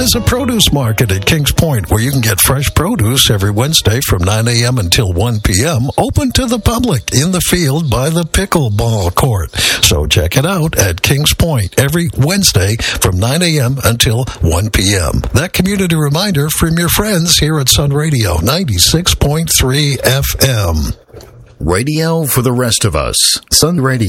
There's a produce market at Kings Point where you can get fresh produce every Wednesday from 9 a.m. until 1 p.m. open to the public in the field by the pickleball court. So check it out at Kings Point every Wednesday from 9 a.m. until 1 p.m. That community reminder from your friends here at Sun Radio 96.3 FM. Radio for the rest of us. Sun Radio.